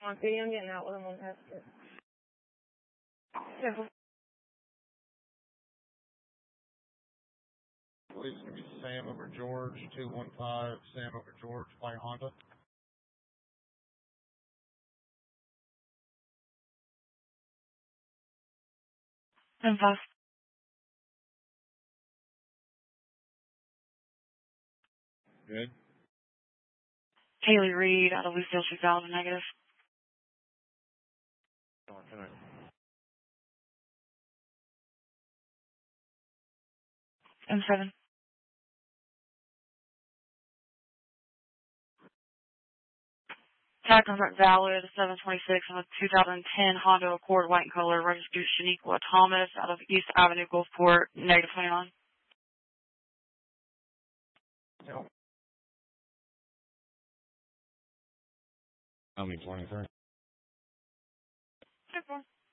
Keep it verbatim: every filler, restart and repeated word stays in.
On video, I'm getting out with him on that. Yeah. Please give me Sam over George, two one five, Sam over George, by Honda. And five. Good. Haley Reed out of Lucille two thousand, negative. M seven. Tag number valid, seven twenty-six on a two thousand ten Honda Accord, white in color, registered to Shaniqua Thomas out of East Avenue, Gulfport, negative twenty-nine. No. How many twenty-three? Super.